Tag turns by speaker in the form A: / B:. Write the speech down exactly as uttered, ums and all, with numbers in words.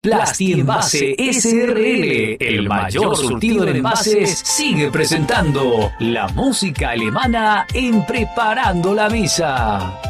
A: Plasti Envase S R L, el mayor surtido en envases, sigue presentando la música alemana en Preparando la Misa.